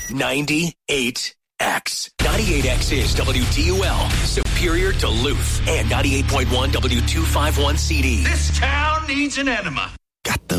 98X. 98X is WTUL, Superior Duluth, and 98.1 W251 CD. This town needs an enema.